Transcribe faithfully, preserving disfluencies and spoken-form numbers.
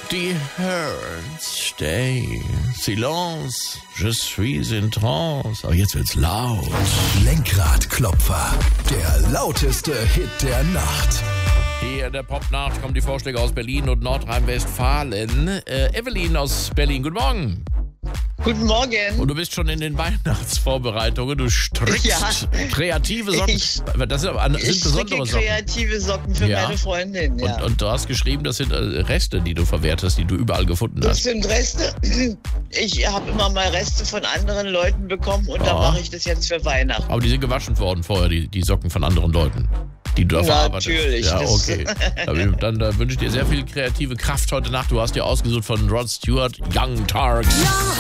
Die Hurts, stay, silence, je suis in trance. Aber jetzt wird's laut. Lenkradklopfer, der lauteste Hit der Nacht. Hier in der Popnacht kommen die Vorschläge aus Berlin und Nordrhein-Westfalen. Äh, Evelyn aus Berlin, guten Morgen. Guten Morgen. Und du bist schon in den Weihnachtsvorbereitungen. Du strickst Ja. kreative Socken. Ich- das sind, sind Ich besondere stricke Socken. kreative Socken für Ja. meine Freundin. Ja. Und, und du hast geschrieben, das sind äh, Reste, die du verwertest, die du überall gefunden Das hast. sind Reste. Ich habe immer mal Reste von anderen Leuten bekommen und Ja. dann mache ich das jetzt für Weihnachten. Aber die sind gewaschen worden vorher, die, die Socken von anderen Leuten, die du da verarbeitest. Natürlich. Ja, Das- okay. Dann, dann da wünsche ich dir sehr viel kreative Kraft heute Nacht. Du hast dir ausgesucht von Rod Stewart, Young Turks.